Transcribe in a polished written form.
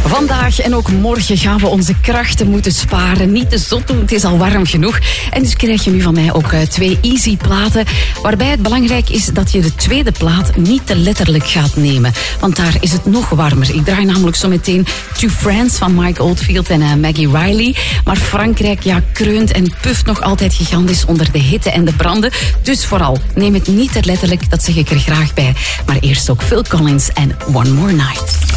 Vandaag en ook morgen gaan we onze krachten moeten sparen. Niet te zot doen, het is al warm genoeg. En dus krijg je nu van mij ook 2 easy platen. Waarbij het belangrijk is dat je de tweede plaat niet te letterlijk gaat nemen. Want daar is het nog warmer. Ik draai namelijk zo meteen To Friends van Mike Oldfield en Maggie Riley. Maar Frankrijk kreunt en puft nog altijd gigantisch onder de hitte en de branden. Dus vooral, neem het niet te letterlijk, dat zeg ik er graag bij. Maar eerst ook Phil Collins en One More Night.